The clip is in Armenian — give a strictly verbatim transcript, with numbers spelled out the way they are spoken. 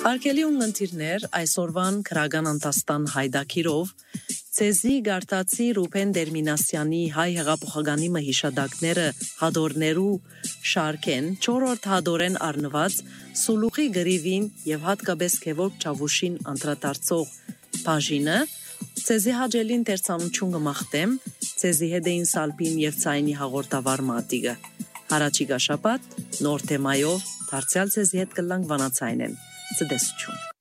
Արկելի ունգընտիրներ այսօրվան քրական անտաստան հայդակիրով Ցեզի գարտացի Ռուբեն Դերմինասյանի հայ հեղափոխականի մհիշադակները հադորներու շարքեն չորրորդ հադորեն առնված Սուլուխի գրիվին եւ հատկապես Քևորգ Չավուշին անդրադարձող բաժինը Ցեզի հաջելին դերցանություն կմախտեմ Ցեզի հետեին սալպին եւ ցայնի հաղորդավար մատիգը Հարաճիգա շաբաթ նոր թեմայով դարձյալ Ցեզի հետ կլանք վանացայնեն Ցդեսություն